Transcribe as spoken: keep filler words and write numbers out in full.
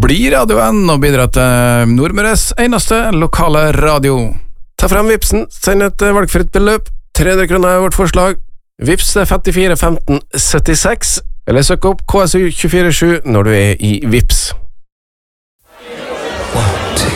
Bli radioen og bidra til Nordmøres eneste lokale radio. Ta frem Vipsen, send et valgfritt beløp. tre hundre kroner er vårt forslag. Vips er femtifire femten syttiseks, eller søk opp K S U to fire sju når du er i Vips.